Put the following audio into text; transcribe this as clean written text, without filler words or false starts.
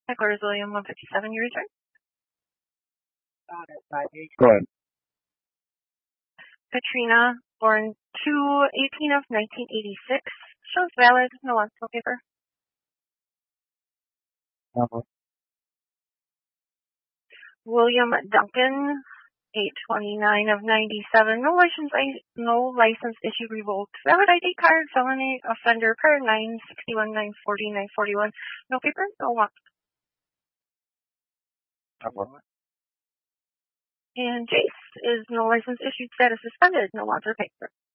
Heckler's William 157, your return. Go ahead. Katrina, born 2/18 of 1986. Shows valid, no loss, no paper. William Duncan, 8/29 of 97. No license issued, revoked. Valid ID card, felony offender per 961, 940, 941. No paper, no loss. And Jace is no license issued, status suspended, no longer paper.